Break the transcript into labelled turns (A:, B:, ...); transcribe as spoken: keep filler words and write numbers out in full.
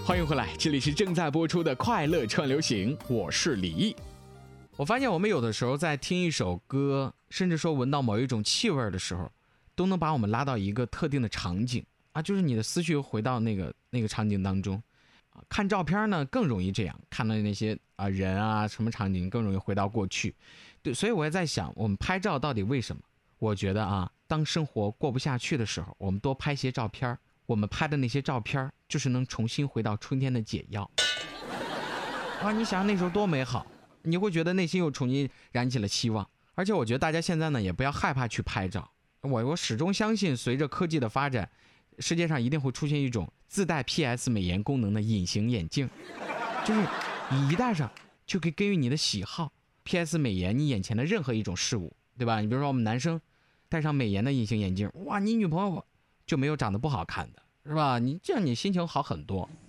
A: 欢迎回来，这里是正在播出的快乐串流行，我是李毅。我发现我们有的时候在听一首歌，甚至说闻到某一种气味的时候，都能把我们拉到一个特定的场景啊，就是你的思绪回到那个那个场景当中。啊，看照片呢更容易这样，看到那些啊人啊什么场景更容易回到过去。对，所以我也在想，我们拍照到底为什么？我觉得啊，当生活过不下去的时候，我们多拍些照片，我们拍的那些照片就是能重新回到春天的解药。啊，你想那时候多美好，你会觉得内心又重新燃起了希望。而且我觉得大家现在呢也不要害怕去拍照，我我始终相信，随着科技的发展，世界上一定会出现一种自带 P S 美颜功能的隐形眼镜，就是你一戴上就可以根据你的喜好 P S 美颜你眼前的任何一种事物，对吧？你比如说我们男生戴上美颜的隐形眼镜，哇，你女朋友就没有长得不好看的，是吧？你这样你心情好很多。